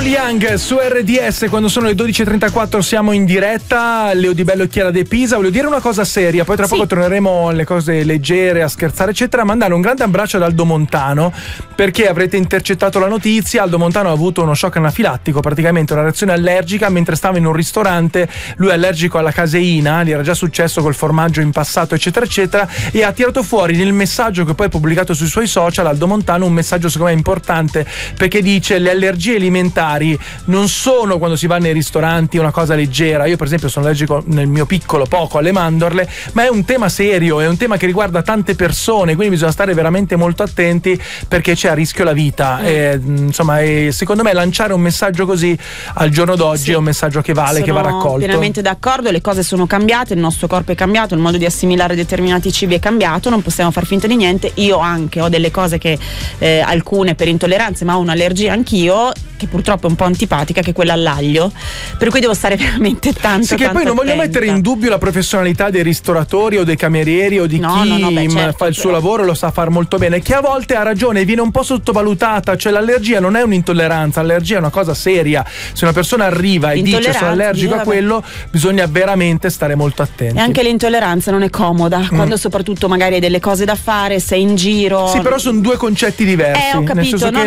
Paul Young su RDS, quando sono le 12.34 siamo in diretta. Leo Di Bello e Chiara De Pisa. Voglio dire una cosa seria, poi tra poco torneremo alle cose leggere, a scherzare eccetera. Mandare un grande abbraccio ad Aldo Montano, perché avrete intercettato la notizia. Aldo Montano ha avuto uno shock anafilattico, praticamente una reazione allergica mentre stava in un ristorante. Lui è allergico alla caseina, gli era già successo col formaggio in passato eccetera eccetera, e ha tirato fuori nel messaggio che poi ha pubblicato sui suoi social Aldo Montano un messaggio secondo me importante, perché dice: le allergie alimentari non sono, quando si va nei ristoranti, una cosa leggera. Io per esempio sono allergico nel mio piccolo poco alle mandorle, ma è un tema serio, è un tema che riguarda tante persone, quindi bisogna stare veramente molto attenti, perché c'è a rischio la vita. Insomma, secondo me lanciare un messaggio così al giorno d'oggi è un messaggio che vale, che va raccolto. Sono pienamente d'accordo, le cose sono cambiate, il nostro corpo è cambiato, il modo di assimilare determinati cibi è cambiato, non possiamo far finta di niente. Io anche ho delle cose che alcune per intolleranze, ma ho un'allergia anch'io, che purtroppo è un po' antipatica, che è quella all'aglio, per cui devo stare veramente tanto che poi non voglio mettere in dubbio la professionalità dei ristoratori o dei camerieri o di chi fa il suo lavoro e lo sa far molto bene, che a volte ha ragione, viene un po' sottovalutata. Cioè l'allergia non è un'intolleranza, l'allergia è una cosa seria. Se una persona arriva e dice sono allergico a quello, bisogna veramente stare molto attenti. E anche l'intolleranza non è comoda, quando soprattutto magari hai delle cose da fare, sei in giro. Sì, però sono due concetti diversi. Ho capito, nel senso che